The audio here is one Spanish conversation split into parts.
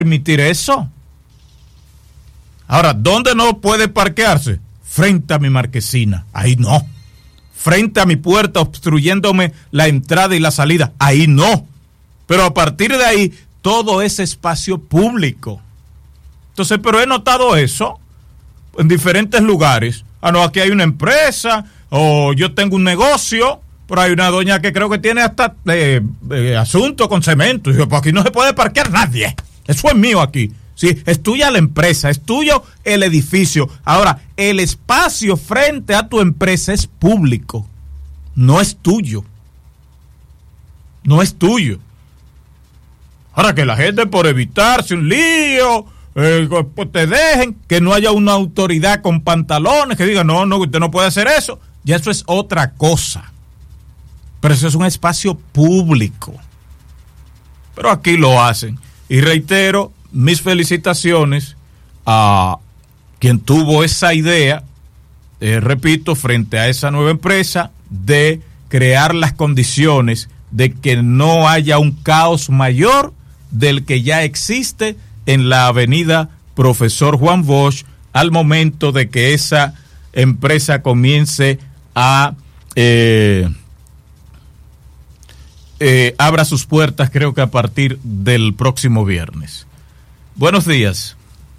permitir eso. Ahora, ¿dónde no puede parquearse? Frente a mi marquesina, ahí no. Frente a mi puerta, obstruyéndome la entrada y la salida, ahí no. Pero a partir de ahí, todo es espacio público. Entonces, pero he notado eso en diferentes lugares. Ah, no, aquí hay una empresa, o yo tengo un negocio, pero hay una doña que creo que tiene hasta asunto con cemento. Y yo, pues aquí no se puede parquear nadie. Eso es mío aquí. Sí, es tuya la empresa, es tuyo el edificio. Ahora, el espacio frente a tu empresa es público, no es tuyo. No es tuyo. Ahora, que la gente, por evitarse un lío, pues te dejen, que no haya una autoridad con pantalones que diga, no, usted no puede hacer eso. Ya eso es otra cosa. Pero eso es un espacio público. Pero aquí lo hacen. Y reitero, mis felicitaciones a quien tuvo esa idea, repito, frente a esa nueva empresa, de crear las condiciones de que no haya un caos mayor del que ya existe en la avenida Profesor Juan Bosch al momento de que esa empresa comience a abra sus puertas, creo que a partir del próximo viernes. Buenos días.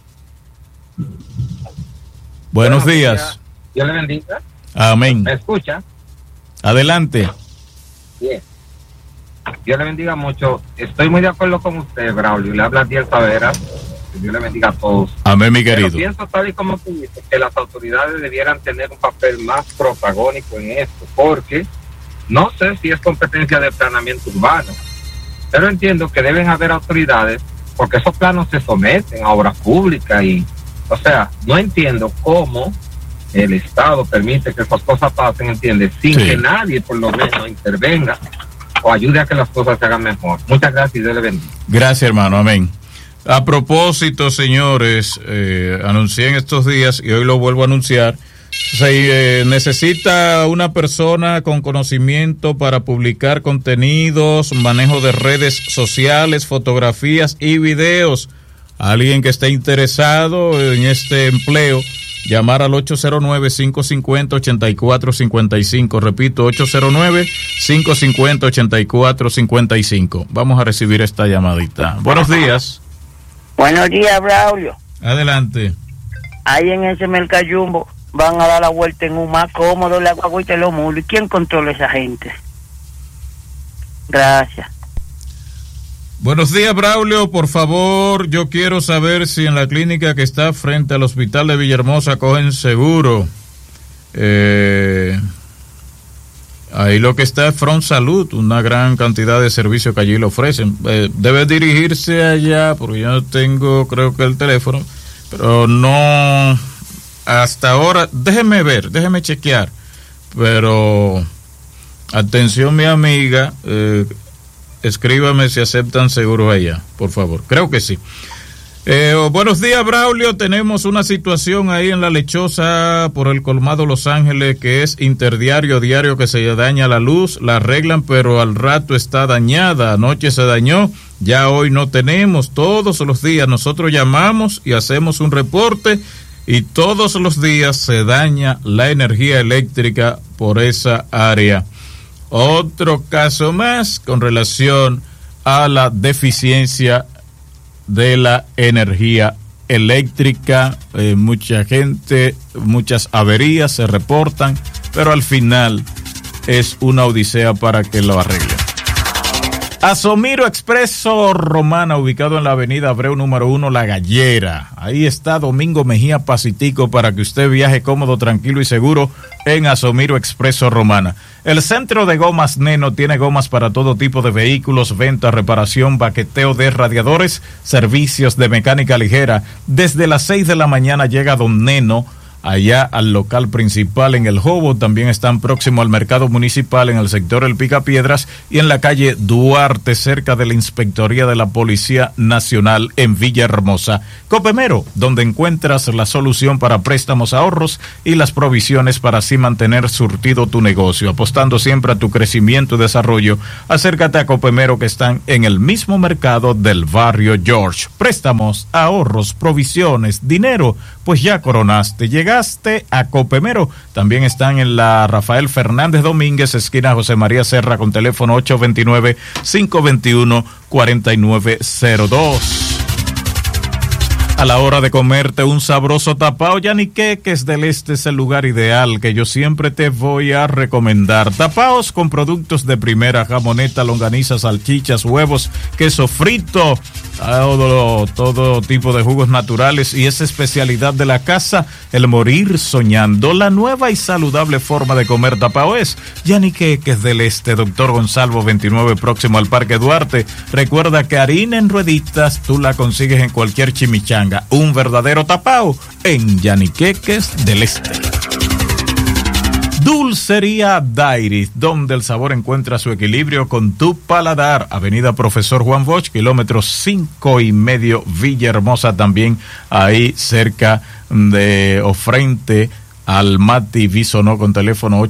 Buenos días. Dios le bendiga. Amén. ¿Me escucha? Adelante. Bien. Dios le bendiga mucho. Estoy muy de acuerdo con usted, Braulio. Le habla Diel Taveras. Dios le bendiga a todos. Amén, mi querido. Pero pienso, tal y como tú dices, que las autoridades debieran tener un papel más protagónico en esto, porque no sé si es competencia de planeamiento urbano, pero entiendo que deben haber autoridades, porque esos planos se someten a obras públicas y, o sea, no entiendo cómo el Estado permite que esas cosas pasen, ¿entiendes? Sin que nadie, por lo menos, intervenga o ayude a que las cosas se hagan mejor. Muchas gracias y Dios le bendiga. Gracias, hermano. Amén. A propósito, señores, anuncié en estos días y hoy lo vuelvo a anunciar. Se necesita una persona con conocimiento para publicar contenidos, manejo de redes sociales, fotografías y videos. Alguien que esté interesado en este empleo, llamar al 809-550-8455. Repito, 809-550-8455. Vamos a recibir esta llamadita. Buenos días. Buenos días, Braulio. Adelante. Ahí en ese Mercayumbo van a dar la vuelta en un más cómodo, la guagüita y los mulos. ¿Y quién controla a esa gente? Gracias. Buenos días, Braulio. Por favor, yo quiero saber si en la clínica que está frente al hospital de Villahermosa cogen seguro. Ahí lo que está es Front Salud, una gran cantidad de servicios que allí le ofrecen. Debe dirigirse allá, porque yo no tengo, creo que el teléfono, pero no... Hasta ahora, déjeme chequear, pero atención mi amiga, escríbame si aceptan seguros allá, por favor, creo que sí. Buenos días, Braulio, tenemos una situación ahí en La Lechosa por el colmado Los Ángeles que es interdiario, diario, que se daña la luz, la arreglan pero al rato está dañada, anoche se dañó, ya hoy no tenemos, todos los días nosotros llamamos y hacemos un reporte y todos los días se daña la energía eléctrica por esa área. Otro caso más con relación a la deficiencia de la energía eléctrica. Mucha gente, muchas averías se reportan, pero al final es una odisea para que lo arreglen. Asomiro Expreso Romana, ubicado en la avenida Abreu número 1, La Gallera. Ahí está Domingo Mejía Pacitico para que usted viaje cómodo, tranquilo y seguro en Asomiro Expreso Romana. El centro de gomas Neno tiene gomas para todo tipo de vehículos, venta, reparación, baqueteo de radiadores, servicios de mecánica ligera. Desde las 6 de la mañana llega Don Neno allá al local principal en El Jobo. También están próximo al mercado municipal en el sector El Picapiedras y en la calle Duarte, cerca de la Inspectoría de la Policía Nacional en Villahermosa. Copemero, donde encuentras la solución para préstamos, ahorros y las provisiones para así mantener surtido tu negocio, apostando siempre a tu crecimiento y desarrollo. Acércate a Copemero, que están en el mismo mercado del barrio George. Préstamos, ahorros, provisiones, dinero, pues ya coronaste, llegaste a Copemero. También están en la Rafael Fernández Domínguez, esquina José María Serra, con teléfono 829-521-4902. A la hora de comerte un sabroso tapao, Yaniqueques del Este es el lugar ideal que yo siempre te voy a recomendar. Tapaos con productos de primera, jamoneta, longaniza, salchichas, huevos, queso frito, todo tipo de jugos naturales y esa especialidad de la casa, el morir soñando. La nueva y saludable forma de comer tapao es Yaniqueques del Este, Doctor Gonzalo 29, próximo al Parque Duarte. Recuerda que harina en rueditas tú la consigues en cualquier chimichanga. Un verdadero tapao en Yaniqueques del Este. Dulcería Dairis, donde el sabor encuentra su equilibrio con tu paladar. Avenida Profesor Juan Bosch, kilómetro 5.5, Villahermosa, también ahí cerca de o frente al Mati Bisonó, con teléfono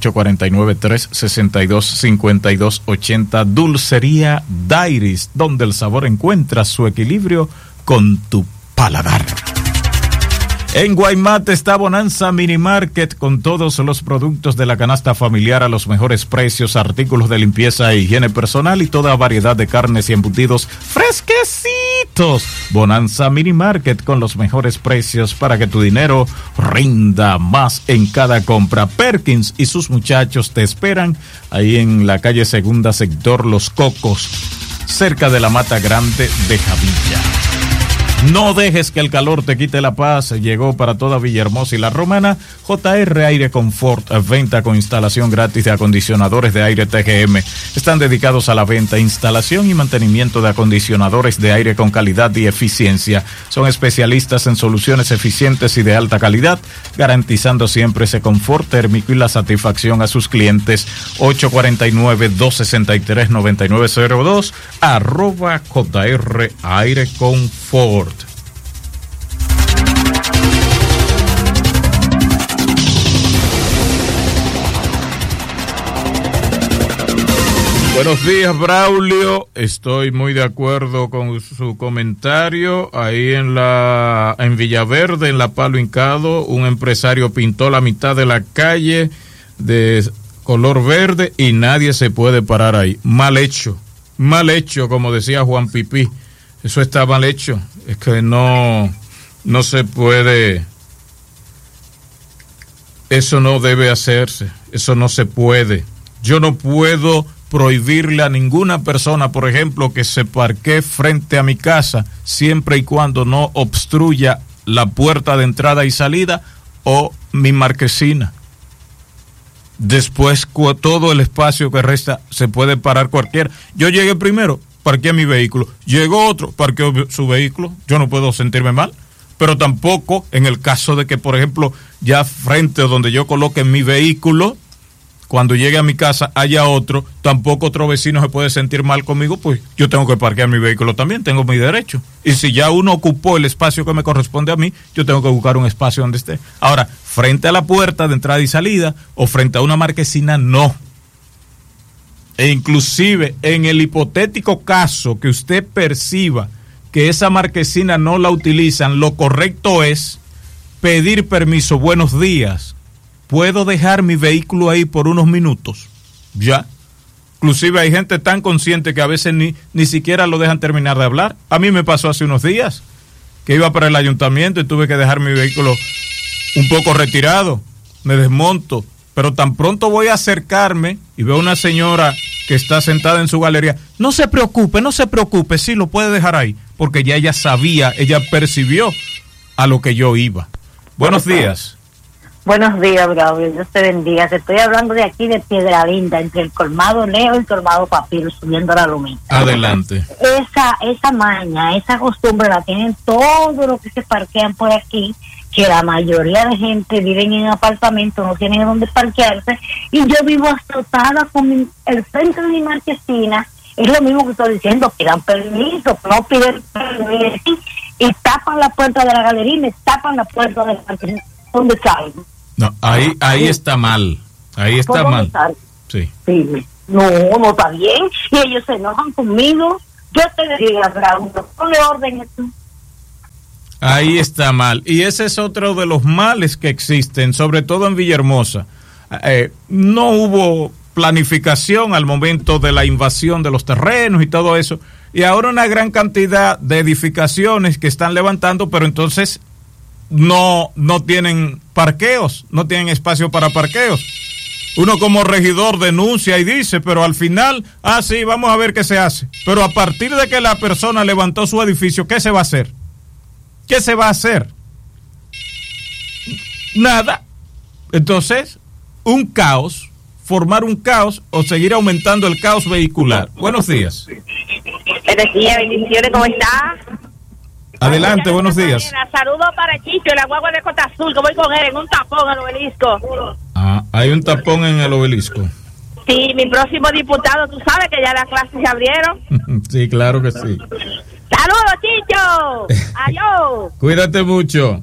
849-362-5280. Dulcería Dairis, donde el sabor encuentra su equilibrio con tu paladar. En Guaymate está Bonanza Mini Market, con todos los productos de la canasta familiar a los mejores precios, artículos de limpieza e higiene personal y toda variedad de carnes y embutidos fresquecitos. Bonanza Mini Market, con los mejores precios para que tu dinero rinda más en cada compra. Perkins y sus muchachos te esperan ahí en la calle Segunda, sector Los Cocos, cerca de la Mata Grande de Javilla. No dejes que el calor te quite la paz. Llegó para toda Villahermosa y La Romana JR Aire Confort, venta con instalación gratis de acondicionadores de aire TGM. Están dedicados a la venta, instalación y mantenimiento de acondicionadores de aire con calidad y eficiencia. Son especialistas en soluciones eficientes y de alta calidad, garantizando siempre ese confort térmico y la satisfacción a sus clientes. 849-263-9902 @JR Aire Confort. Buenos días, Braulio. Estoy muy de acuerdo con su comentario. Ahí en Villaverde, en la Palo Hincado, un empresario pintó la mitad de la calle de color verde y nadie se puede parar ahí. Mal hecho, como decía Juan Pipí. Eso está mal hecho. Es que no se puede. Eso no debe hacerse. Eso no se puede. Yo no puedo prohibirle a ninguna persona, por ejemplo, que se parquee frente a mi casa, siempre y cuando no obstruya la puerta de entrada y salida o mi marquesina. Después, todo el espacio que resta se puede parar cualquiera. Yo llegué primero, parqué mi vehículo. Llegó otro, parqueó su vehículo. Yo no puedo sentirme mal. Pero tampoco en el caso de que, por ejemplo, ya frente a donde yo coloque mi vehículo, cuando llegue a mi casa haya otro, tampoco otro vecino se puede sentir mal conmigo, pues yo tengo que parquear mi vehículo también, tengo mi derecho. Y si ya uno ocupó el espacio que me corresponde a mí, yo tengo que buscar un espacio donde esté. Ahora, frente a la puerta de entrada y salida o frente a una marquesina, no. E inclusive en el hipotético caso que usted perciba que esa marquesina no la utilizan, lo correcto es pedir permiso. Buenos días, ¿puedo dejar mi vehículo ahí por unos minutos? Ya. Inclusive hay gente tan consciente que a veces ni siquiera lo dejan terminar de hablar. A mí me pasó hace unos días que iba para el ayuntamiento y tuve que dejar mi vehículo un poco retirado. Me desmonto, pero tan pronto voy a acercarme y veo una señora que está sentada en su galería. No se preocupe, sí, lo puede dejar ahí, porque ya ella sabía, ella percibió a lo que yo iba. Buenos días. Buenos días, Braulio, Dios te bendiga. Te estoy hablando de aquí de Piedra Linda, entre el colmado Leo y el colmado Papiro, subiendo la Lomita. Adelante. Esa maña, esa costumbre la tienen todos los que se parquean por aquí, que la mayoría de gente viven en apartamentos, no tienen dónde parquearse, y yo vivo azotada con el frente de mi marquesina. Es lo mismo que estoy diciendo, pidan permiso, no piden permiso, y tapan la puerta de la galería y me tapan la puerta de la marquesina. ¿Dónde salgo? No, ahí está mal. Ahí está mal. Sí. No está bien. Y ellos se enojan conmigo. Yo te digo, Raúl, ponle orden esto. Ahí está mal. Y ese es otro de los males que existen, sobre todo en Villahermosa. No hubo planificación al momento de la invasión de los terrenos y todo eso. Y ahora una gran cantidad de edificaciones que están levantando, pero entonces no tienen parqueos, no tienen espacio para parqueos. Uno como regidor denuncia y dice, pero al final, sí, vamos a ver qué se hace. Pero a partir de que la persona levantó su edificio, ¿qué se va a hacer? ¿Qué se va a hacer? Nada. Entonces, un caos, formar un caos o seguir aumentando el caos vehicular. Buenos días. Buenos días, bendiciones, ¿cómo está? Adelante, buenos días. Saludos para Chicho, la guagua de Costa Azul, que voy con él en un tapón al Obelisco. Hay un tapón en el Obelisco. Sí, mi próximo diputado, tú sabes que ya las clases se abrieron. Sí, claro que sí. ¡Saludos, Chicho! ¡Adiós! Cuídate mucho.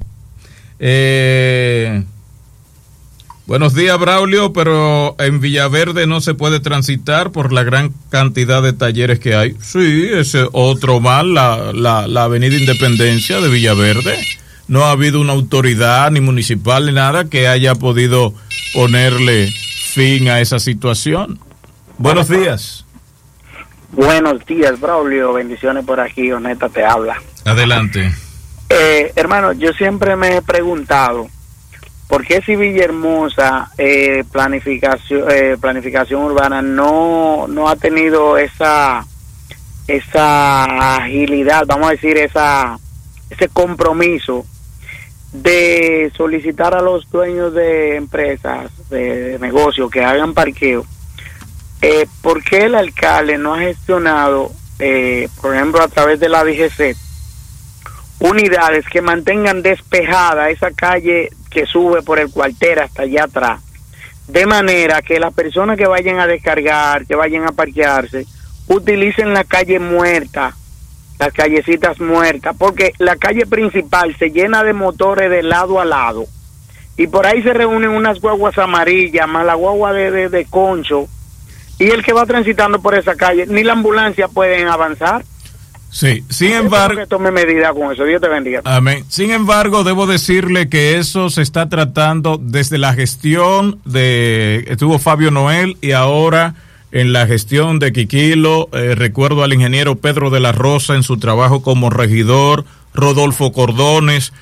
Buenos días, Braulio, pero en Villaverde no se puede transitar por la gran cantidad de talleres que hay. Sí, ese otro mal, la avenida Independencia de Villaverde. No ha habido una autoridad ni municipal ni nada que haya podido ponerle fin a esa situación. Buenos días. Buenos días, Braulio. Bendiciones por aquí. Oneta te habla. Adelante. Hermano, yo siempre me he preguntado por qué si Villahermosa planificación urbana no ha tenido esa agilidad, vamos a decir, ese compromiso de solicitar a los dueños de empresas, de negocios que hagan parqueo. ¿Por qué el alcalde no ha gestionado, por ejemplo, a través de la DGC, unidades que mantengan despejada esa calle que sube por el cuartel hasta allá atrás, de manera que las personas que vayan a descargar, que vayan a parquearse, utilicen la calle muerta, las callecitas muertas, porque la calle principal se llena de motores de lado a lado, y por ahí se reúnen unas guaguas amarillas, más la guagua de concho, y el que va transitando por esa calle, ni la ambulancia pueden avanzar. Sí, sin embargo, que tome medida con eso. Dios te bendiga. Amén. Sin embargo, debo decirle que eso se está tratando desde la gestión estuvo Fabio Noel y ahora en la gestión de Quiquilo. Recuerdo al ingeniero Pedro de la Rosa en su trabajo como regidor, Rodolfo Cordones,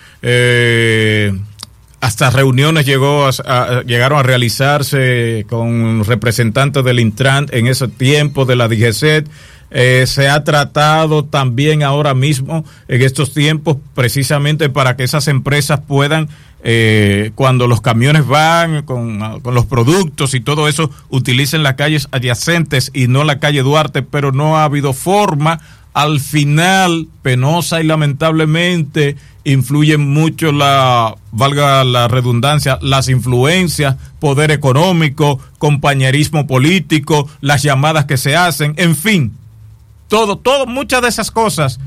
hasta reuniones llegaron a realizarse con representantes del Intran en ese tiempo, de la DGCET. Se ha tratado también ahora mismo en estos tiempos precisamente para que esas empresas puedan, cuando los camiones van con los productos y todo eso, utilicen las calles adyacentes y no la calle Duarte, pero no ha habido forma. Al final, penosa y lamentablemente, influyen mucho valga la redundancia, las influencias, poder económico, compañerismo político, las llamadas que se hacen, en fin. Muchas de esas cosas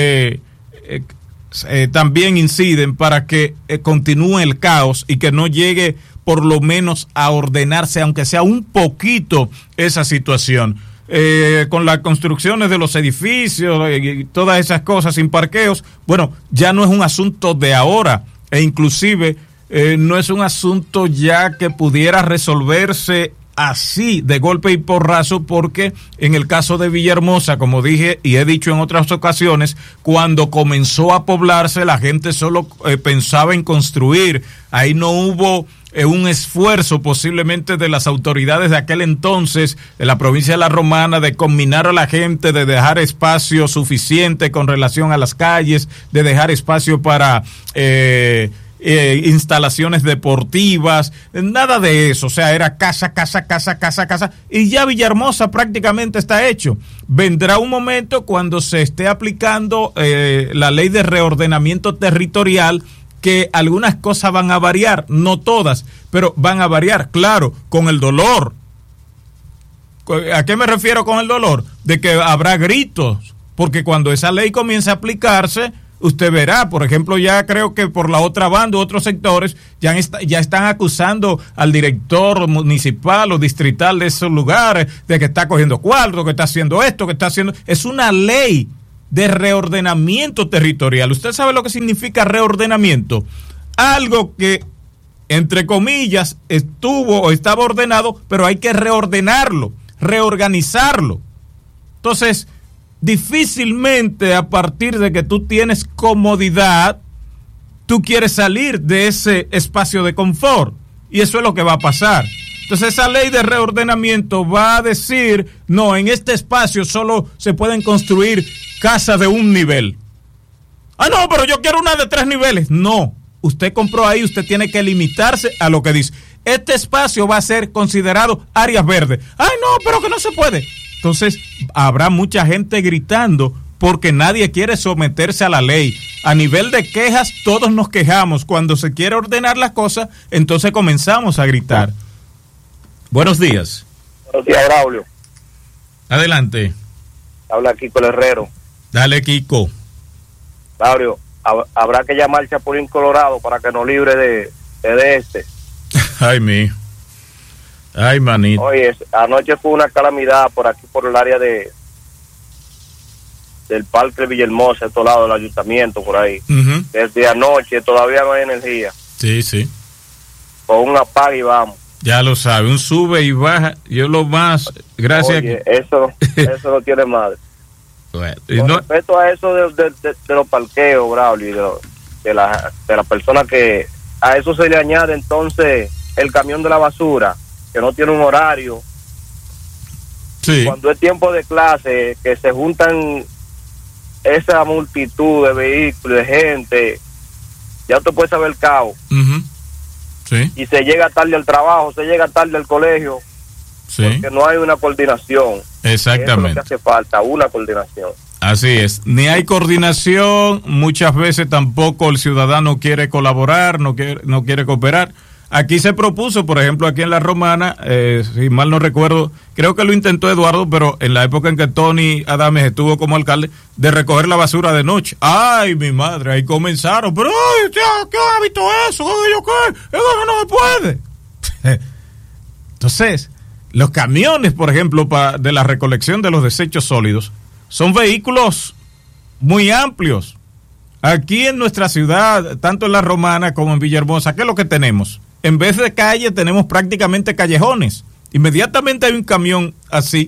también inciden para que continúe el caos y que no llegue por lo menos a ordenarse, aunque sea un poquito, esa situación. Con las construcciones de los edificios y todas esas cosas sin parqueos, bueno, ya no es un asunto de ahora, e inclusive no es un asunto ya que pudiera resolverse así de golpe y porrazo, porque en el caso de Villahermosa, como dije y he dicho en otras ocasiones, cuando comenzó a poblarse la gente solo pensaba en construir. Ahí no hubo un esfuerzo posiblemente de las autoridades de aquel entonces, de la provincia de La Romana, de combinar a la gente, de dejar espacio suficiente con relación a las calles, de dejar espacio para instalaciones deportivas, nada de eso. O sea, era casa, y ya Villahermosa prácticamente está hecho. Vendrá un momento cuando se esté aplicando la ley de reordenamiento territorial, que algunas cosas van a variar, no todas, pero van a variar, claro, con el dolor. ¿A qué me refiero con el dolor? De que habrá gritos, porque cuando esa ley comience a aplicarse, usted verá, por ejemplo, ya creo que por la otra banda, otros sectores, ya están acusando al director municipal o distrital de esos lugares, de que está cogiendo cuartos, que está haciendo esto, que está haciendo... Es una ley de reordenamiento territorial. ¿Usted sabe lo que significa reordenamiento? Algo que, entre comillas, estuvo o estaba ordenado, pero hay que reordenarlo, reorganizarlo. Entonces, difícilmente a partir de que tú tienes comodidad, tú quieres salir de ese espacio de confort. Y eso es lo que va a pasar. Entonces esa ley de reordenamiento va a decir, no, en este espacio solo se pueden construir casas de un nivel. Ah, no, pero yo quiero una de 3 niveles. No, usted compró ahí, usted tiene que limitarse a lo que dice. Este espacio va a ser considerado áreas verdes. Ay, no, pero que no se puede. Entonces habrá mucha gente gritando porque nadie quiere someterse a la ley. A nivel de quejas, todos nos quejamos. Cuando se quiere ordenar las cosas, entonces comenzamos a gritar. Buenos días. Buenos días, Braulio. Adelante. Habla Kiko el Herrero. Dale, Kiko. Braulio, habrá que llamar al Chapulín Colorado para que nos libre de este. Ay, ay, manito. Oye, anoche fue una calamidad por aquí, por el área del Parque Villahermosa, a estos lados del ayuntamiento, por ahí. Uh-huh. Desde anoche todavía no hay energía. Sí. Con un apague y vamos. Ya lo sabe, un sube y baja. Yo lo más, gracias. Oye, eso no tiene madre. Bueno, con respecto a eso de los parqueos, Braulio, de la persona que a eso se le añade entonces el camión de la basura, que no tiene un horario. Sí. Cuando es tiempo de clase, que se juntan esa multitud de vehículos, de gente, ya usted puede saber el caos. Uh-huh. Sí. Y se llega tarde al trabajo, se llega tarde al colegio, sí, porque no hay una coordinación. Exactamente. Eso es lo que hace falta, una coordinación. Así es, ni hay coordinación, muchas veces tampoco el ciudadano quiere colaborar, no quiere cooperar. Aquí se propuso, por ejemplo, aquí en La Romana, si mal no recuerdo, creo que lo intentó Eduardo, pero en la época en que Tony Adames estuvo como alcalde, de recoger la basura de noche. ¡Ay, mi madre! Ahí comenzaron, pero ¡ay, qué ha visto eso! ¿Qué? Eso no se puede. Entonces, los camiones, por ejemplo, de la recolección de los desechos sólidos, son vehículos muy amplios. Aquí en nuestra ciudad, tanto en La Romana como en Villahermosa, ¿qué es lo que tenemos? En vez de calle tenemos prácticamente callejones. Inmediatamente hay un camión así.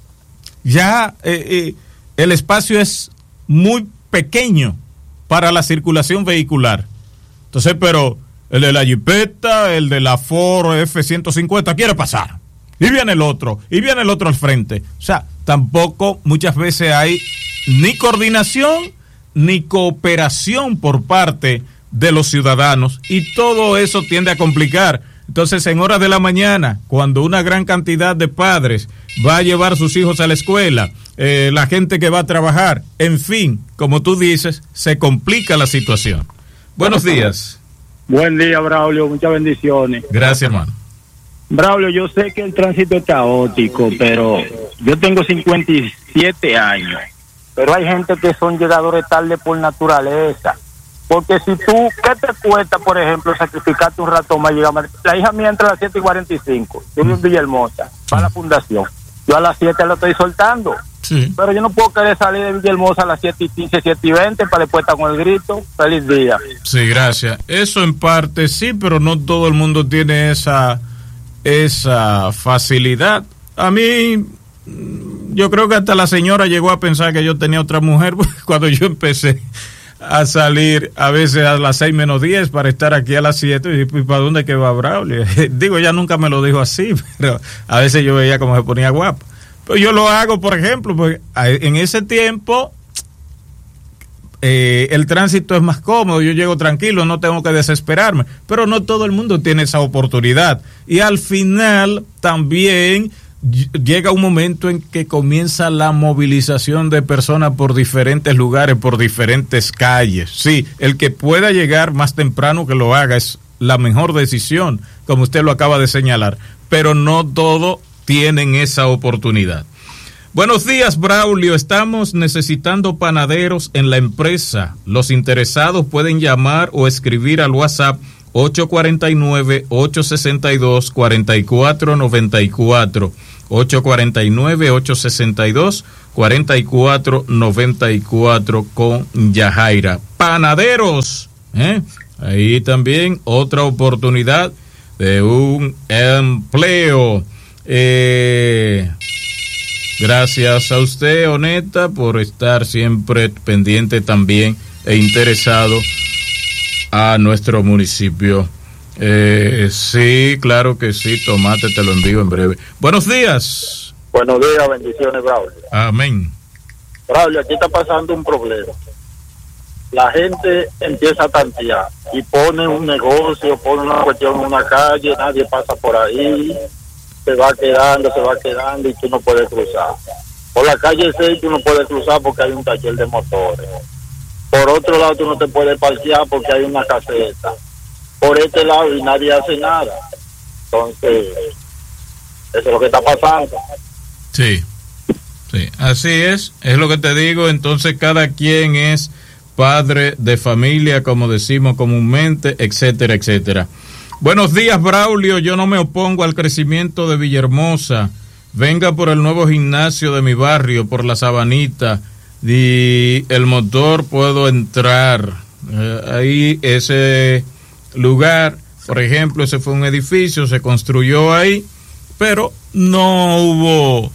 Ya el espacio es muy pequeño para la circulación vehicular. Entonces, pero el de la Jipeta, el de la Ford F-150 quiere pasar. Y viene el otro al frente. O sea, tampoco muchas veces hay ni coordinación ni cooperación por parte de los ciudadanos, y todo eso tiende a complicar. Entonces, en horas de la mañana, cuando una gran cantidad de padres va a llevar a sus hijos a la escuela, la gente que va a trabajar, en fin, como tú dices, se complica la situación. Buenos días. Buen día, Braulio, muchas bendiciones. Gracias, hermano. Braulio, yo sé que el tránsito es caótico, pero yo tengo 57 años, pero hay gente que son llegadores tarde por naturaleza. Porque si tú, ¿qué te cuesta, por ejemplo, sacrificarte un rato más? La hija mía entra a las 7:45, yo vivo en Villahermosa, para la fundación. Yo a las 7 la estoy soltando. Sí. Pero yo no puedo querer salir de Villahermosa a las 7:15, 7:20 para después estar con el grito. Feliz día. Sí, gracias. Eso en parte sí, pero no todo el mundo tiene esa facilidad. A mí, yo creo que hasta la señora llegó a pensar que yo tenía otra mujer cuando yo empecé a salir a veces a las 6 menos 10 para estar aquí a las 7 y ¿para dónde que va Braulio? Digo, ella nunca me lo dijo así, pero a veces yo veía como se ponía guapo. Pero yo lo hago, por ejemplo, porque en ese tiempo el tránsito es más cómodo, yo llego tranquilo, no tengo que desesperarme, pero no todo el mundo tiene esa oportunidad. Y al final también llega un momento en que comienza la movilización de personas por diferentes lugares, por diferentes calles. Sí, el que pueda llegar más temprano que lo haga es la mejor decisión, como usted lo acaba de señalar, pero no todos tienen esa oportunidad. Buenos días, Braulio. Estamos necesitando panaderos en la empresa. Los interesados pueden llamar o escribir al WhatsApp 849-862-4494. 849-862-4494 con Yajaira. Panaderos, ahí también otra oportunidad de un empleo. Gracias a usted, Oneta, por estar siempre pendiente también e interesado a nuestro municipio. Sí, claro que sí, Tomate, te lo envío en breve. Buenos días. Buenos días, bendiciones, Braulio. Amén. Braulio, aquí está pasando un problema. La gente empieza a tantear y pone un negocio, pone una cuestión en una calle, nadie pasa por ahí, se va quedando y tú no puedes cruzar. Por la calle 6 tú no puedes cruzar porque hay un taller de motores. Por otro lado tú no te puedes parquear porque hay una caseta. Por este lado y nadie hace nada. Entonces, eso es lo que está pasando. Sí, así es lo que te digo. Entonces cada quien es padre de familia, como decimos comúnmente, etcétera, etcétera. Buenos días, Braulio. Yo no me opongo al crecimiento de Villahermosa. Venga por el nuevo gimnasio de mi barrio, por la Sabanita, y el motor puedo entrar. Ahí ese lugar, por ejemplo, ese fue un edificio, se construyó ahí, pero no hubo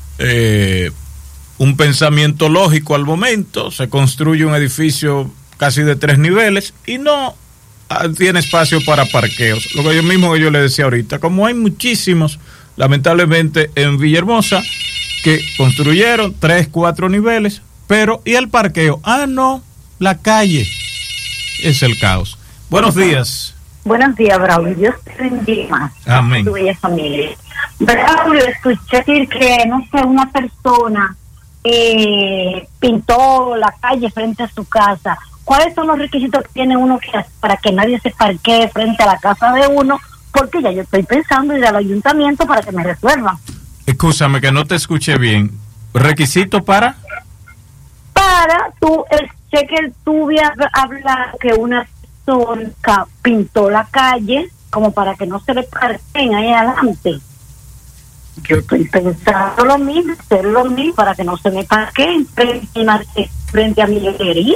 un pensamiento lógico al momento. Se construye un edificio casi de 3 niveles y no tiene espacio para parqueos. Lo que yo le decía ahorita, como hay muchísimos, lamentablemente, en Villahermosa, que construyeron 3, 4 niveles, pero ¿y el parqueo? No, la calle es el caos. Buenos días. Buenos días, Braulio. Dios te bendiga. Amén. Tu bella familia. Braulio, escuché decir que, no sé, una persona pintó la calle frente a su casa. ¿Cuáles son los requisitos que tiene uno que hacer para que nadie se parquee frente a la casa de uno? Porque ya yo estoy pensando ir al ayuntamiento para que me resuelvan. Escúchame que no te escuché bien. ¿Requisito para? Para tú, sé que tú habías hablado que una persona pintó la calle como para que no se le parquen ahí adelante. Yo estoy pensando lo mismo, hacer lo mismo para que no se me parquen frente a mi librería.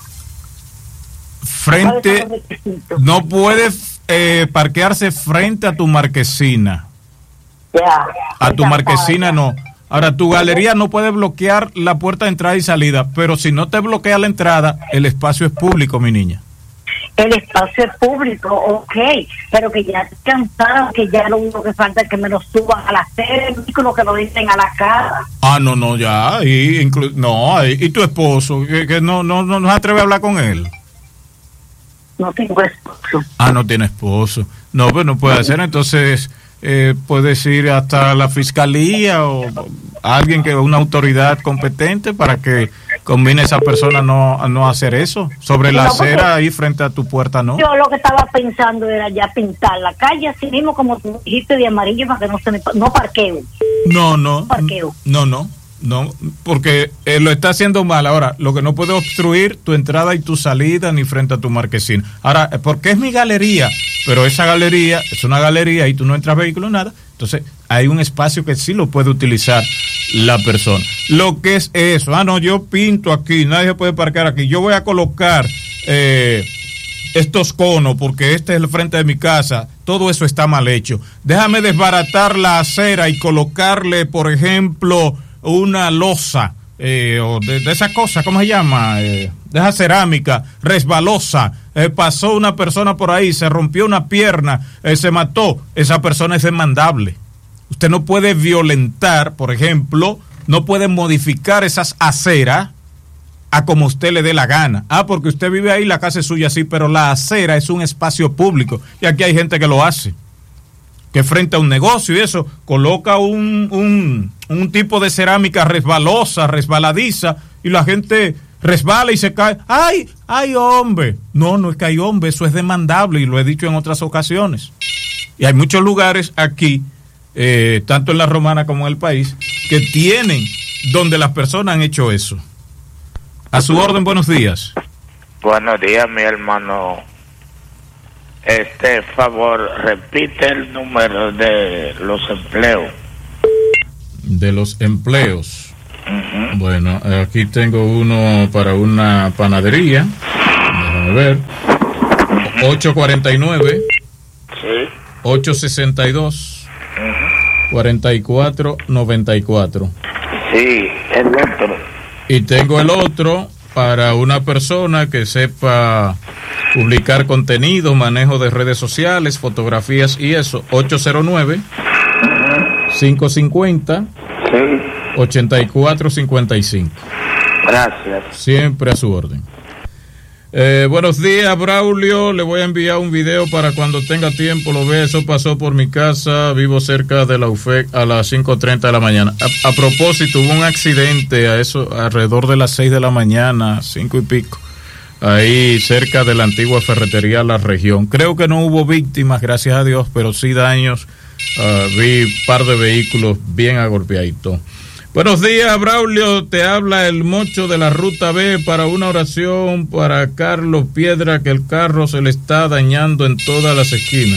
No puede parquearse frente a tu marquesina. Ya. A tu marquesina no. Ahora, tu galería no puede bloquear la puerta de entrada y salida, pero si no te bloquea la entrada, el espacio es público, mi niña. El espacio es público, ok, pero que ya cansaron, que ya lo único que falta es que me lo suban a la acera, el vehículo que lo dicen a la cara. No, ya, y tu esposo, que no se atreve a hablar con él. No tengo esposo. No tiene esposo. No, pues no puede hacer, entonces puedes ir hasta la fiscalía o alguien una autoridad competente para que conviene a esa persona no hacer eso. Sobre la acera ahí frente a tu puerta, ¿no? Yo lo que estaba pensando era ya pintar la calle así mismo como tú dijiste, de amarillo, para que no parqueo. No, parqueo. No, porque lo está haciendo mal. Ahora, lo que no puede obstruir tu entrada y tu salida ni frente a tu marquesina. Ahora, porque es mi galería, pero esa galería es una galería y tú no entras vehículo, nada. Entonces, hay un espacio que sí lo puede utilizar la persona. Lo que es eso, yo pinto aquí, nadie puede parquear aquí. Yo voy a colocar estos conos porque este es el frente de mi casa. Todo eso está mal hecho. Déjame desbaratar la acera y colocarle, por ejemplo, una losa o de esa cosa, ¿cómo se llama? De esa cerámica resbalosa. Pasó una persona por ahí, se rompió una pierna, se mató. Esa persona es demandable. Usted no puede violentar, por ejemplo, no puede modificar esas aceras a como usted le dé la gana. Porque usted vive ahí, la casa es suya, sí, pero la acera es un espacio público y aquí hay gente que lo hace. que frente a un negocio y eso, coloca un tipo de cerámica resbaladiza, y la gente resbala y se cae. ¡Ay, hombre! No es que hay hombre, eso es demandable, y lo he dicho en otras ocasiones. Y hay muchos lugares aquí, tanto en la Romana como en el país, que tienen donde las personas han hecho eso. A su orden, buenos días. Buenos días, mi hermano. Favor, repite el número de los empleos. De los empleos. Uh-huh. Bueno, aquí tengo uno para una panadería. Déjame ver. 849. Sí. 862. Uh-huh. 4494. Sí, el otro. Y tengo el otro para una persona que sepa publicar contenido, manejo de redes sociales, fotografías y eso. 809 550 8455. Gracias. Siempre a su orden. Buenos días, Braulio. Le voy a enviar un video para cuando tenga tiempo lo vea. Eso pasó por mi casa. Vivo cerca de la UFEC a las 5:30 de la mañana. A propósito, hubo un accidente a eso alrededor de las 6 de la mañana, 5 y pico, ahí cerca de la antigua ferretería La Región. Creo que no hubo víctimas, gracias a Dios, pero sí daños. Vi un par de vehículos bien agolpeaditos. Buenos días, Braulio, te habla el Mocho de la Ruta B para una oración para Carlos Piedra, que el carro se le está dañando en todas las esquinas.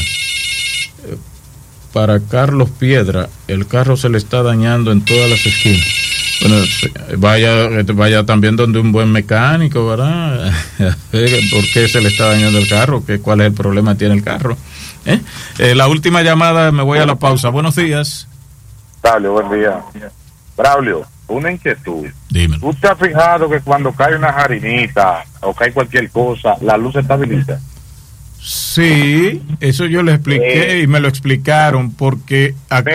Para Carlos Piedra, el carro se le está dañando en todas las esquinas. Bueno, vaya también donde un buen mecánico, ¿verdad? ¿Por qué se le está dañando el carro? ¿Cuál es el problema que tiene el carro? La última llamada, me voy a la pausa. Buenos días. Braulio, buen día. Braulio, una inquietud. Dime. ¿Tú te has fijado que cuando cae una jarinita o cae cualquier cosa, la luz se estabiliza? Sí, eso yo le expliqué y me lo explicaron porque...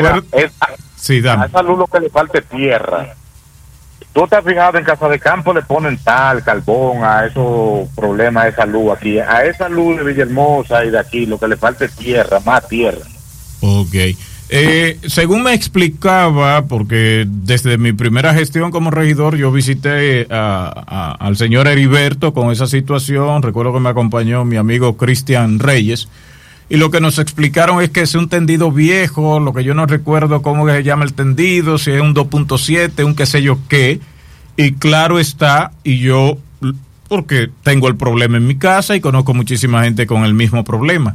Sí, dame. A esa luz lo que le falta es tierra. ¿Tú te has fijado en Casa de Campo le ponen tal, carbón a esos problemas, a esa luz aquí? A esa luz de Villahermosa y de aquí lo que le falta es tierra, más tierra. Ok. Según me explicaba, porque desde mi primera gestión como regidor yo visité al señor Heriberto con esa situación. Recuerdo que me acompañó mi amigo Cristian Reyes, y lo que nos explicaron es que es un tendido viejo, lo que yo no recuerdo cómo se llama el tendido, si es un 2.7, un qué sé yo qué, y claro está, y yo, porque tengo el problema en mi casa y conozco muchísima gente con el mismo problema.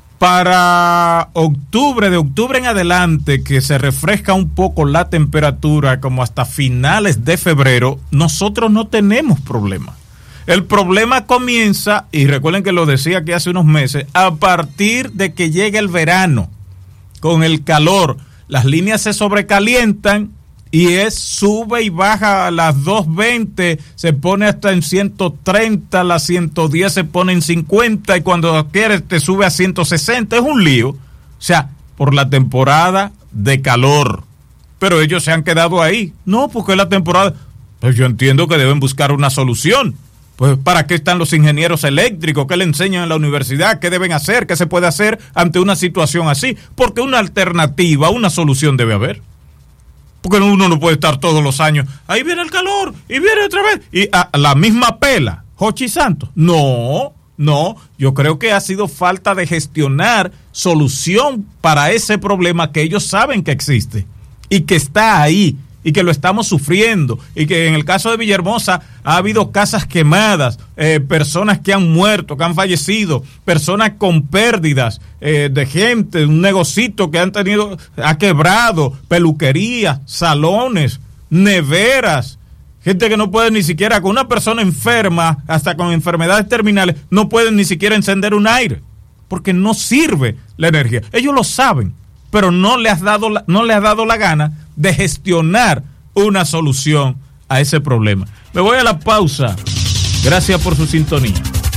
Para de octubre en adelante, que se refresca un poco la temperatura, como hasta finales de febrero, nosotros no tenemos problema. El problema comienza, y recuerden que lo decía aquí hace unos meses, a partir de que llegue el verano, con el calor, las líneas se sobrecalientan y sube y baja a las 220, se pone hasta en 130, las 110 se pone en 50 y cuando quieres te sube a 160, es un lío. O sea, por la temporada de calor. Pero ellos se han quedado ahí. No, porque es la temporada. Pues yo entiendo que deben buscar una solución. Pues ¿para qué están los ingenieros eléctricos? ¿Qué le enseñan en la universidad? ¿Qué deben hacer? ¿Qué se puede hacer ante una situación así? Porque una alternativa, una solución debe haber. Porque uno no puede estar todos los años, ahí viene el calor, y viene otra vez, y a la misma pela, Jochi Santos. No, yo creo que ha sido falta de gestionar solución para ese problema que ellos saben que existe, y que está ahí, y que lo estamos sufriendo, y que en el caso de Villahermosa ha habido casas quemadas, personas que han muerto, que han fallecido, personas con pérdidas de gente, un negocito que ha quebrado, peluquerías, salones, neveras, gente que no puede ni siquiera, con una persona enferma, hasta con enfermedades terminales, no pueden ni siquiera encender un aire, porque no sirve la energía. Ellos lo saben, pero no le has dado la gana de gestionar una solución a ese problema. Me voy a la pausa. Gracias por su sintonía.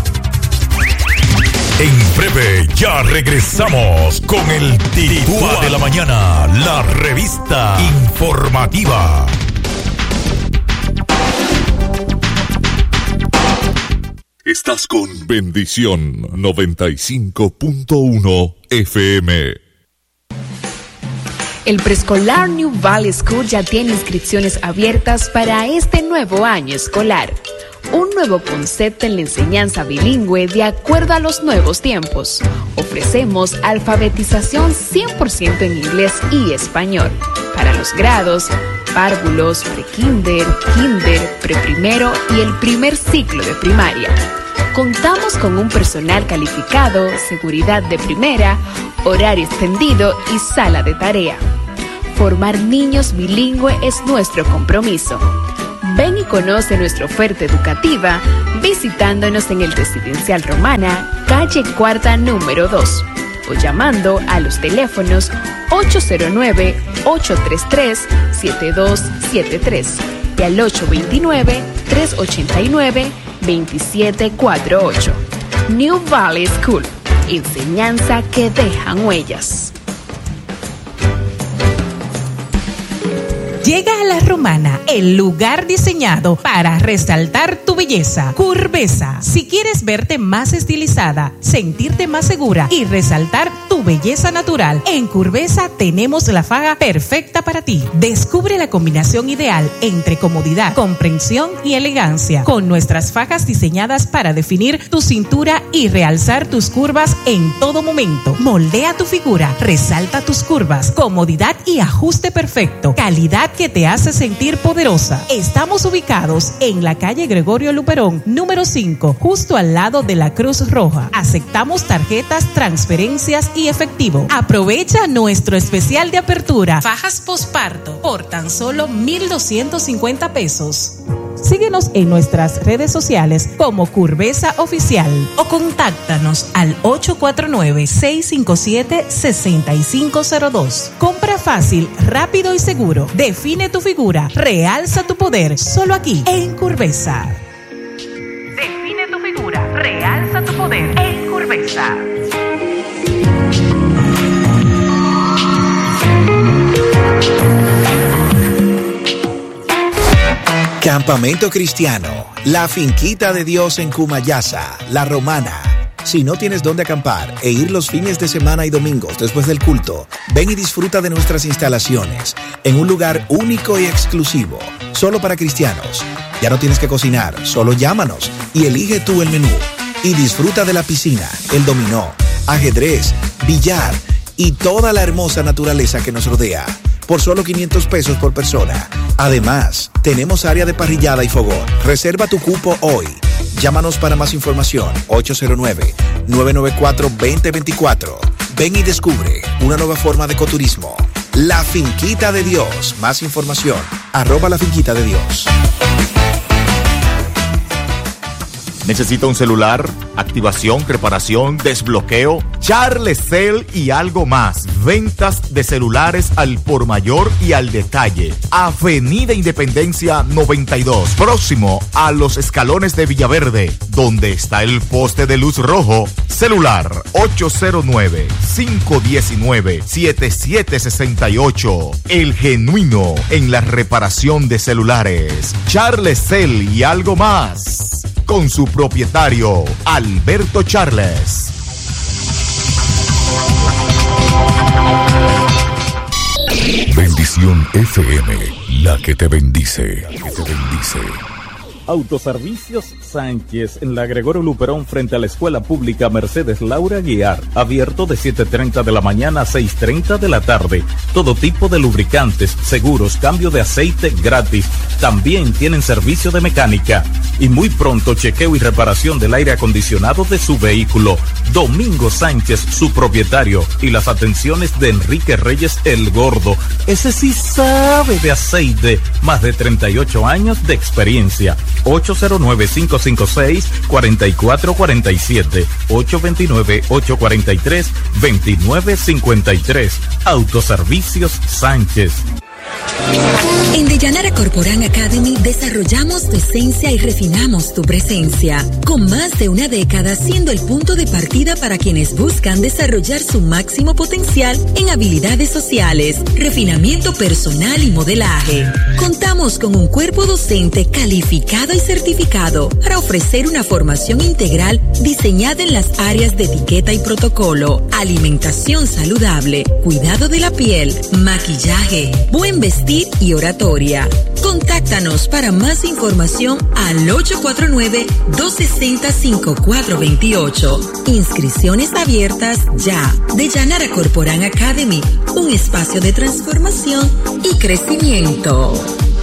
En breve ya regresamos con el Titúa de la Mañana, la revista informativa. Estás con Bendición 95.1 FM. El preescolar New Valley School ya tiene inscripciones abiertas para este nuevo año escolar. Un nuevo concepto en la enseñanza bilingüe de acuerdo a los nuevos tiempos. Ofrecemos alfabetización 100% en inglés y español para los grados párvulos, prekinder, kinder, preprimero y el primer ciclo de primaria. Contamos con un personal calificado, seguridad de primera, horario extendido y sala de tarea. Formar niños bilingües es nuestro compromiso. Ven y conoce nuestra oferta educativa visitándonos en el Residencial Romana, calle Cuarta número 2 o llamando a los teléfonos 809-833-7273 y al 829-389-2748. New Valley School, enseñanza que dejan huellas. Llega a La Romana, el lugar diseñado para resaltar tu belleza. Curvesa. Si quieres verte más estilizada, sentirte más segura y resaltar tu belleza natural, en Curvesa tenemos la faja perfecta para ti. Descubre la combinación ideal entre comodidad, comprensión y elegancia, con nuestras fajas diseñadas para definir tu cintura y realzar tus curvas en todo momento. Moldea tu figura, resalta tus curvas, comodidad y ajuste perfecto, calidad que te hace sentir poderosa. Estamos ubicados en la calle Gregorio Luperón, número 5, justo al lado de la Cruz Roja. Aceptamos tarjetas, transferencias y efectivo. Aprovecha nuestro especial de apertura, fajas posparto, por tan solo 1,250 pesos. Síguenos en nuestras redes sociales como Curvesa Oficial o contáctanos al 849-657-6502. Compra fácil, rápido y seguro. Define tu figura, realza tu poder, solo aquí en Curvesa. Define tu figura, realza tu poder en Curvesa. Campamento Cristiano, la finquita de Dios en Cumayasa, La Romana. Si no tienes dónde acampar e ir los fines de semana y domingos después del culto, ven y disfruta de nuestras instalaciones en un lugar único y exclusivo, solo para cristianos. Ya no tienes que cocinar, solo llámanos y elige tú el menú. Y disfruta de la piscina, el dominó, ajedrez, billar y toda la hermosa naturaleza que nos rodea, por solo 500 pesos por persona. Además, tenemos área de parrillada y fogón. Reserva tu cupo hoy. Llámanos para más información, 809-994-2024. Ven y descubre una nueva forma de ecoturismo. La Finquita de Dios. Más información, @La Finquita de Dios. ¿Necesita un celular? Activación, reparación, desbloqueo, Charlecel y algo más. Ventas de celulares al por mayor y al detalle. Avenida Independencia 92, próximo a los escalones de Villaverde, donde está el poste de luz rojo. Celular 809-519-7768. El genuino en la reparación de celulares. Charlecel y algo más. Con su propietario, Alberto Charles. Bendición FM, la que te bendice. La que te bendice. Autoservicios Sánchez en la Gregorio Luperón frente a la Escuela Pública Mercedes Laura Guiar, abierto de 7:30 de la mañana a 6:30 de la tarde. Todo tipo de lubricantes, seguros, cambio de aceite gratis. También tienen servicio de mecánica y muy pronto chequeo y reparación del aire acondicionado de su vehículo. Domingo Sánchez, su propietario, y las atenciones de Enrique Reyes el Gordo. Ese sí sabe de aceite, más de 38 años de experiencia. 809-556-4447, 829-843-2953. Autoservicios Sánchez. En Deyanara Corporán Academy desarrollamos tu esencia y refinamos tu presencia, con más de una década siendo el punto de partida para quienes buscan desarrollar su máximo potencial en habilidades sociales, refinamiento personal y modelaje. Contamos con un cuerpo docente calificado y certificado para ofrecer una formación integral diseñada en las áreas de etiqueta y protocolo, alimentación saludable, cuidado de la piel, maquillaje, buen vestir y oratoria. Contáctanos para más información al 849-260-5428. Inscripciones abiertas ya. Deyanara Corporán Academy, un espacio de transformación y crecimiento.